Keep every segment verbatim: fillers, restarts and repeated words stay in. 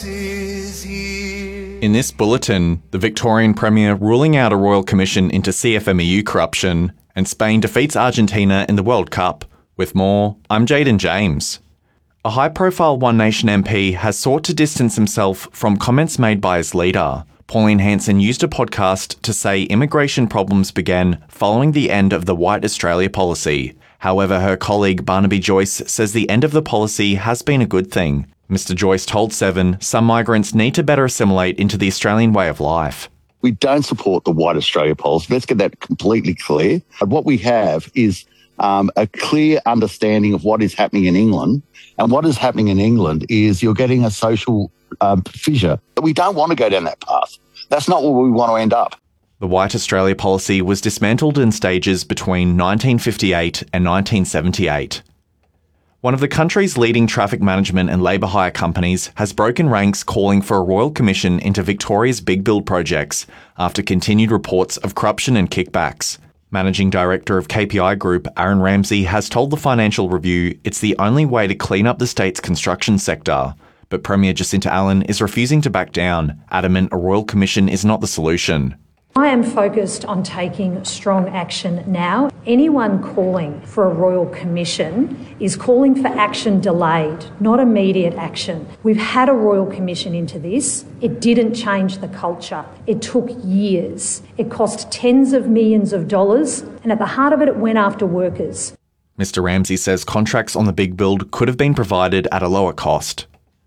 In this bulletin, the Victorian Premier ruling out a royal commission into C F M E U corruption, and Spain defeats Argentina in the World Cup. With more, I'm Jaden James. A high-profile One Nation M P has sought to distance himself from comments made by his leader. Pauline Hanson used a podcast to say immigration problems began following the end of the White Australia policy. However, her colleague Barnaby Joyce says the end of the policy has been a good thing. Mister Joyce told Seven some migrants need to better assimilate into the Australian way of life. We don't support the White Australia policy. Let's get that completely clear. What we have is um, a clear understanding of what is happening in England. And what is happening in England is you're getting a social um, fissure. But we don't want to go down that path. That's not where we want to end up. The White Australia policy was dismantled in stages between nineteen fifty-eight and nineteen seventy-eight. One of the country's leading traffic management and labour hire companies has broken ranks calling for a royal commission into Victoria's big build projects after continued reports of corruption and kickbacks. Managing Director of K P I Group, Aaron Ramsey, has told the Financial Review it's the only way to clean up the state's construction sector. But Premier Jacinta Allan is refusing to back down, adamant a royal commission is not the solution. I am focused on taking strong action now. Anyone calling for a royal commission is calling for action delayed, not immediate action. We've had a royal commission into this. It didn't change the culture. It took years. It cost tens of millions of dollars, and at the heart of it, it went after workers. Mister Ramsey says contracts on the big build could have been provided at a lower cost.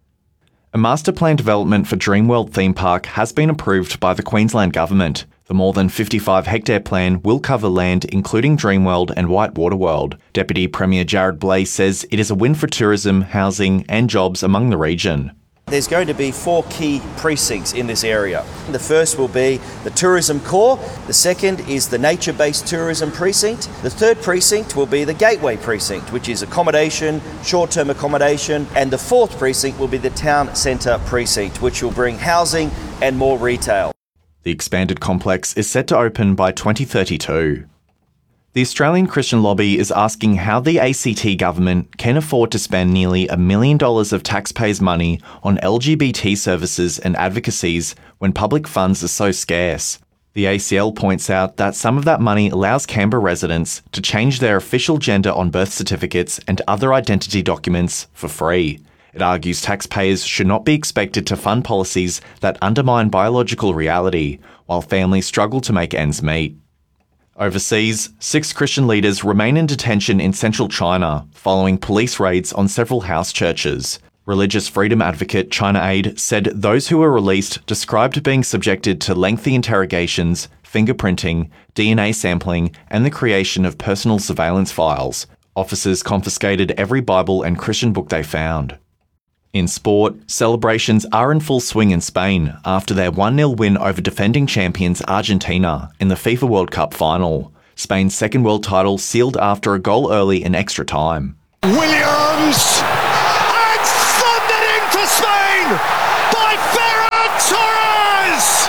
A master plan development for Dreamworld theme park has been approved by the Queensland Government. The more than fifty-five hectare plan will cover land including Dreamworld and Whitewater World. Deputy Premier Jared Blais says it is a win for tourism, housing and jobs among the region. There's going to be four key precincts in this area. The first will be the tourism core. The second is the nature-based tourism precinct. The third precinct will be the gateway precinct, which is accommodation, short-term accommodation. And the fourth precinct will be the town centre precinct, which will bring housing and more retail. The expanded complex is set to open by twenty thirty-two. The Australian Christian Lobby is asking how the A C T government can afford to spend nearly a million dollars of taxpayers' money on L G B T services and advocacies when public funds are so scarce. The A C L points out that some of that money allows Canberra residents to change their official gender on birth certificates and other identity documents for free. It argues taxpayers should not be expected to fund policies that undermine biological reality, while families struggle to make ends meet. Overseas, six Christian leaders remain in detention in central China following police raids on several house churches. Religious freedom advocate China Aid said those who were released described being subjected to lengthy interrogations, fingerprinting, D N A sampling, and the creation of personal surveillance files. Officers confiscated every Bible and Christian book they found. In sport, celebrations are in full swing in Spain after their one nil win over defending champions Argentina in the FIFA World Cup final. Spain's second world title sealed after a goal early in extra time. Williams! And thundering for Spain by Ferran Torres!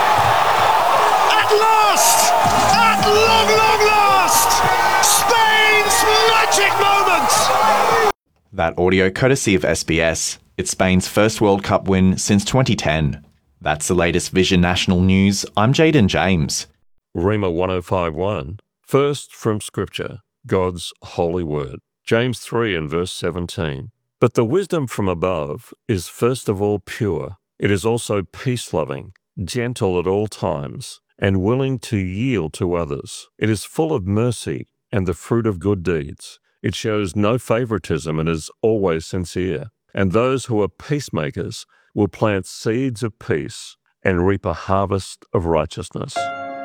At last! At long, long last! Spain's magic moment! That audio courtesy of S B S. It's Spain's first World Cup win since twenty ten. That's the latest Vision National News. I'm Jaden James. Rhema one oh five one. First from Scripture, God's holy word. James three and verse seventeen. But the wisdom from above is first of all pure. It is also peace-loving, gentle at all times, and willing to yield to others. It is full of mercy and the fruit of good deeds. It shows no favoritism and is always sincere. And those who are peacemakers will plant seeds of peace and reap a harvest of righteousness.